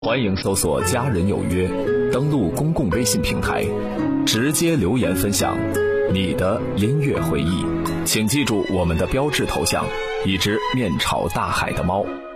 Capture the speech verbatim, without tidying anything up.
欢迎搜索家人有约，登录公共微信平台，直接留言分享你的音乐回忆。请记住我们的标志头像，一只面朝大海的猫。